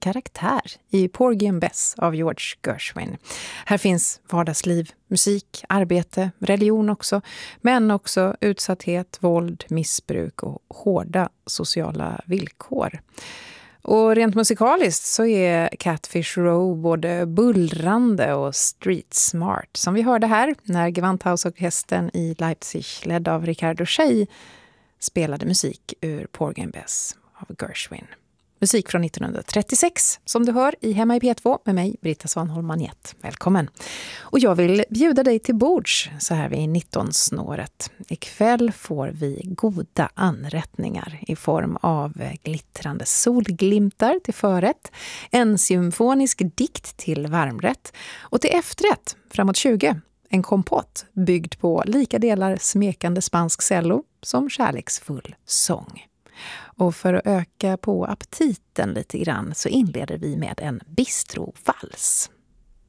karaktär i Porgy and Bess av George Gershwin. Här finns vardagsliv, musik, arbete, religion också, men också utsatthet, våld, missbruk och hårda sociala villkor. Och rent musikaliskt så är Catfish Row både bullrande och street smart. Som vi hörde här när Gewandhausorkestern i Leipzig ledd av Ricardo Schey spelade musik ur Porgy and Bess av Gershwin. Musik från 1936 som du hör i Hemma i P2 med mig, Britta Svanholm-Magnett. Välkommen! Och jag vill bjuda dig till bords så här vid 19-snåret. Ikväll får vi goda anrättningar i form av glittrande solglimtar till förrätt, en symfonisk dikt till varmrätt och till efterrätt framåt 20. En kompott byggd på lika delar smekande spansk cello som kärleksfull sång. Och för att öka på aptiten lite grann så inleder vi med en bistrovals.